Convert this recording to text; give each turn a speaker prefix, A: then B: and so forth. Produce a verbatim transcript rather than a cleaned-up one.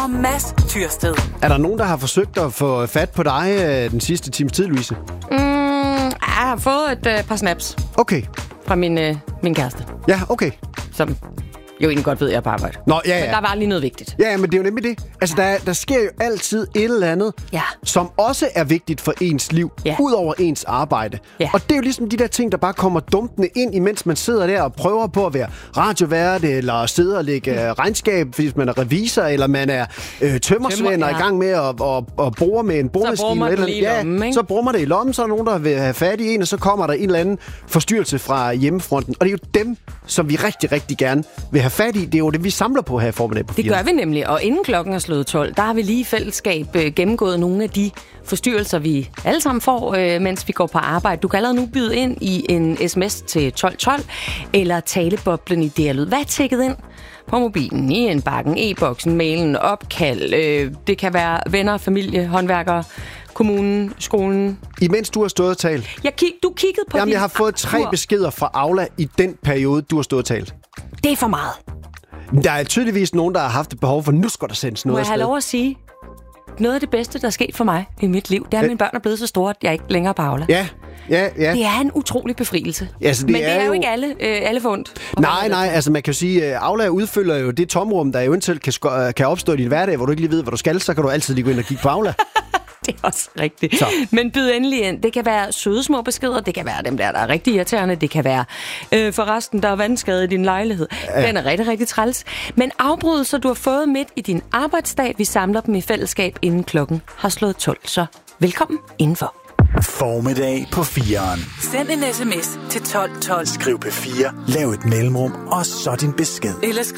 A: og Mads Tyrsted.
B: Er der nogen, der har forsøgt at få fat på dig øh, den sidste times tid, Louise?
C: Mm, jeg har fået et øh, par snaps.
B: Okay.
C: Fra min, øh, min kæreste.
B: Ja, okay.
C: Som jo egentlig godt ved, at jeg er på arbejde.
B: Nå, ja, ja.
C: Men der var lige noget vigtigt.
B: Ja, men det er jo nemlig det. Altså, ja. der, der sker jo altid et eller andet,
C: ja.
B: som også er vigtigt for ens liv, ja. ud over ens arbejde.
C: Ja.
B: Og det er jo ligesom de der ting, der bare kommer dumpende ind, imens man sidder der og prøver på at være radiovært, eller sidde og lægge mm. regnskab, hvis man er revisor, eller man er øh, tømmersvend og ja. i gang med at, at, at bore med en boremaskine.
C: Så bruger
B: ja,
C: lommen,
B: så bruger man det i lommen, så er der nogen, der vil have fat i en, og så kommer der en eller anden forstyrrelse fra hjemmefronten. Og det er jo dem, som vi rigtig, rigtig gerne vil have fat i. Det er jo det, vi samler på her i formiddag på
C: Det gør vi nemlig, og inden klokken er slået tolv, der har vi lige i fællesskab øh, gennemgået nogle af de forstyrrelser, vi alle sammen får, øh, mens vi går på arbejde. Du kan allerede nu byde ind i en sms til tolv tolv, eller taleboblen i Dialyd. Hvad er tækket ind? På mobilen, i indbakken, e-boksen, mailen, opkald. Øh, det kan være venner, familie, håndværkere, kommunen, skolen.
B: Imens du har stået og talt?
C: Jeg kig, du kiggede på
B: Jamen,
C: din
B: jeg har fået tre beskeder fra Aula i den periode, du har stået og talt.
C: Det er for meget.
B: Der er tydeligvis nogen, der har haft et behov for, nu skal der sendes noget.
C: Må jeg have lov at sige, noget af det bedste, der er sket for mig i mit liv, det er, at ja. mine børn er blevet så store, at jeg ikke længere er på Aula.
B: Ja, ja, ja.
C: Det er en utrolig befrielse.
B: Altså, det
C: Men det
B: er
C: er jo
B: jo
C: ikke alle, øh, alle fundet.
B: Nej, nej, altså man kan jo sige, at Aula udfylder jo det tomrum, der eventuelt kan, sko- kan opstå i din hverdag, hvor du ikke lige ved, hvad du skal, så kan du altid lige gå ind og kigge på Aula.
C: Det er også rigtigt. Så. Men byd endelig ind. Det kan være søde små beskeder. Det kan være dem der, der er rigtig irriterende. Det kan være øh, forresten, der er vandskade i din lejlighed. Ja. Den er rigtig, rigtig træls. Men afbrydelser, du har fået midt i din arbejdsdag, vi samler dem i fællesskab, inden klokken har slået tolv. Så velkommen indenfor.
D: Formiddag på fireren.
A: Send en sms til tolv tolv.
D: Skriv P fire, lav et mellemrum, og så din besked.
A: Eller skriv